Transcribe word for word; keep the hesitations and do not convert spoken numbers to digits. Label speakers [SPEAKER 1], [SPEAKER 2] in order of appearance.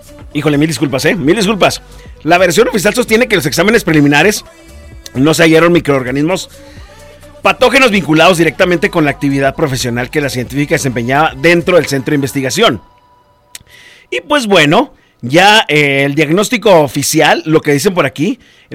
[SPEAKER 1] Híjole, mil disculpas, ¿eh? Mil disculpas. La versión oficial sostiene que los exámenes preliminares no se hallaron microorganismos patógenos vinculados directamente con la actividad profesional que la científica desempeñaba dentro del centro de investigación. Y pues bueno, ya eh, el diagnóstico oficial, lo que dicen por aquí,